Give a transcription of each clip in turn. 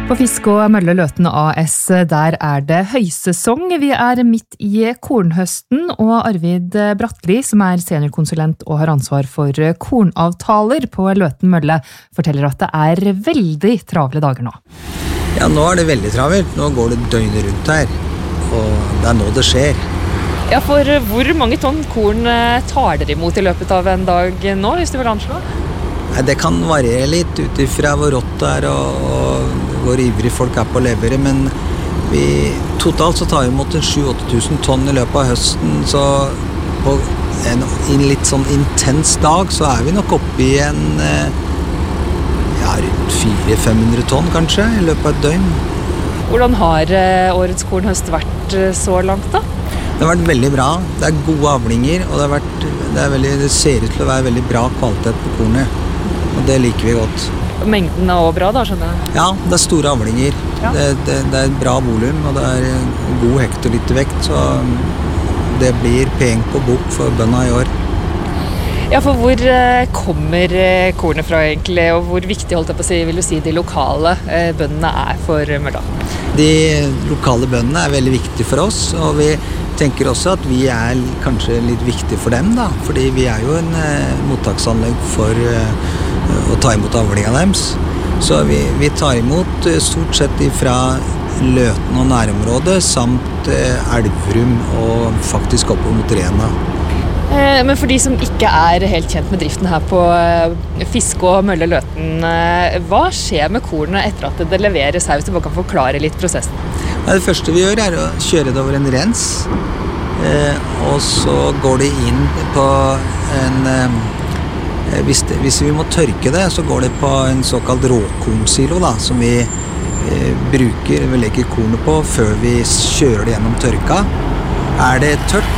På Fisk og Mølle Løten AS, der det høysesong. Vi midt i kornhøsten, og Arvid Bratteli, som seniorkonsulent og har ansvar for kornavtaler på Løten Mølle, forteller at det veldig travle dager nå. Ja, nå det veldig travelt. Nå går det døgnet rundt her, og det nå det skjer. Ja, for hvor mange tonn korn tar dere imot i løpet av en dag nå, hvis du vil anslå? Det kan variere litt ut ifra hvor rått det og hvor ivrig folk på å levere, men totalt så tar vi imot 7-8 tusen tonn i løpet av høsten, så på en litt sånn intens dag så vi nok oppe i rundt 400-500 tonn kanskje i løpet av et døgn. Hvordan har årets kornhøst vært så langt da? Det har vært veldig bra. Det gode avlinger, og det ser ut til å være veldig bra kvalitet på kornet. Og det liker vi godt. Mengden også bra da, skjønner jeg? Ja, det store avlinger. Ja. Det bra volum, og det god hektolitervekt, så det blir pent på bok for bøndene i år. Ja, for hvor kommer kornet fra egentlig, og hvor viktig vil du si de lokale bøndene for Mølla? De lokale bøndene veldig viktige for oss, og vi tenker også at vi kanskje litt viktige for dem da, fordi vi jo en mottaksanlegg for å ta imot avlingene deres. Så vi tar imot stort sett fra Løten og nærområdet, samt Elverum og faktisk opp mot Rena. Men for de som ikke helt kjent med driften her på Fisk og Mølle Løten, hva skjer med kornet etter at det leveres her, hvis du bare kan forklare litt prosessen? Det første vi gjør å kjøre det over en rens, og så går det inn på hvis vi må tørke det, så går det på en såkalt råkornsilo da, som vi legger kornet på før vi kjører det gjennom tørka. Det tørt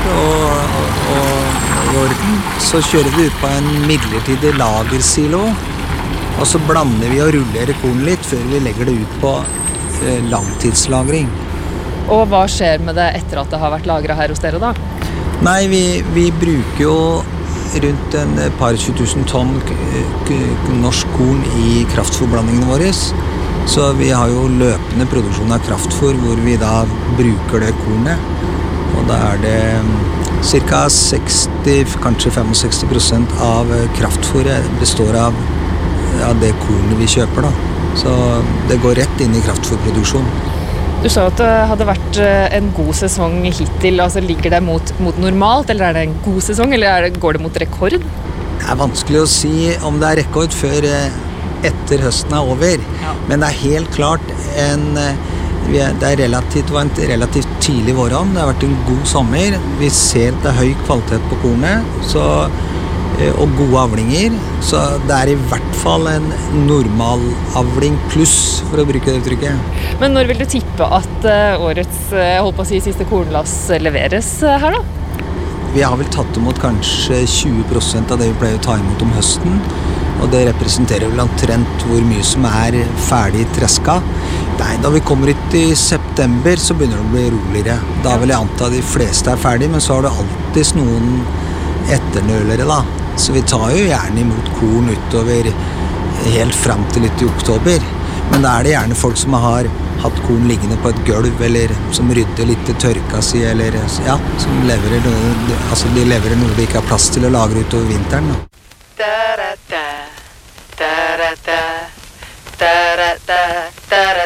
og i orden, så kjører vi ut på en midlertidig lagersilo, og så blander vi og rullerer kornet litt før vi legger det ut på langtidslagring. Og hva skjer med det etter at det har vært lagret her hos dere da? Nei, vi bruker jo rundt en par 20 000 tonn norsk korn i kraftforblandingene våre. Så vi har jo løpende produksjon av kraftfôr hvor vi da bruker det kornet. Og da det ca. 60, kanskje 65% av kraftfôret består av det kornet vi kjøper da. Så det går rett inn i kraftfôrproduksjon. Du sa at det hadde vært en god sesong hittil, altså ligger det mot normalt, eller det en god sesong, eller går det mot rekord? Det vanskelig å si om det rekord før etter høsten over, ja. Men det helt klart det var en relativt tidlig våron, det har vært en god sommer, vi ser at det høy kvalitet på kornet, og gode avlinger, så det i hvert fall en normal avling pluss, for å bruke det uttrykket. Men når vil du tippe at årets, siste kornlass leveres her da? Vi har vel tatt imot kanskje 20% av det vi pleier å ta imot om høsten, og det representerer vel omtrent hvor mye som ferdig treska. Da vi kommer ut i september, så begynner det å bli roligere. Da vil jeg anta de fleste ferdig, men så har du alltid noen etternølere da. Så vi tar jo gjerne imot korn utover helt frem til litt i oktober. Men da det gjerne folk som har hatt korn liggende på et gulv, eller som rydder litt i tørka si, eller ja, som leverer noe de ikke har plass til å lagre utover vinteren. Da.